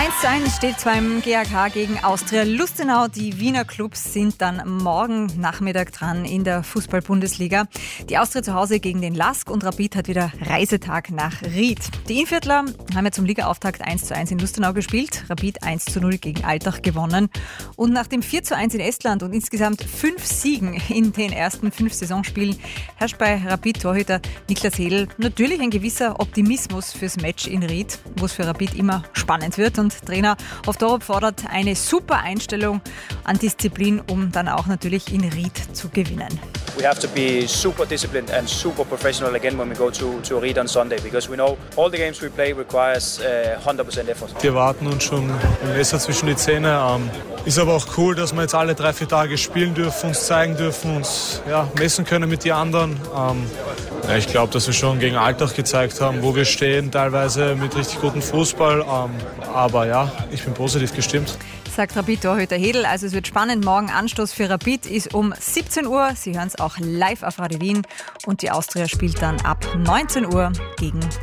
1:1 steht beim GAK gegen Austria Lustenau. Die Wiener Clubs sind dann morgen Nachmittag dran in der Fußball-Bundesliga. Die Austria zu Hause gegen den LASK und Rapid hat wieder Reisetag nach Ried. Die Innviertler haben ja zum Ligaauftakt 1:1 in Lustenau gespielt, Rapid 1:0 gegen Altach gewonnen. Und nach dem 4:1 in Estland und insgesamt 5 Siegen in den ersten 5 Saisonspielen herrscht bei Rapid-Torhüter Niklas Hedl natürlich ein gewisser Optimismus fürs Match in Ried, wo es für Rapid immer spannend wird. Und Trainer Ovtorob fordert eine super Einstellung an Disziplin, um dann auch natürlich in Ried zu gewinnen. We have to be super disciplined and super professional again when we go to Ried on Sunday, because we know all the games we play requires 100% effort. Wir warten uns schon ein Messer zwischen die Zähne. Ist aber auch cool, dass wir jetzt alle 3-4 Tage spielen dürfen, uns zeigen dürfen, uns messen können mit den anderen. Ich glaube, dass wir schon gegen Altach gezeigt haben, wo wir stehen, teilweise mit richtig gutem Fußball. Aber ja, ich bin positiv gestimmt. Sagt Rapid-Torhüter Hedl. Also es wird spannend. Morgen Anstoß für Rapid ist um 17 Uhr. Sie hören es auch live auf Radio Wien. Und die Austria spielt dann ab 19 Uhr gegen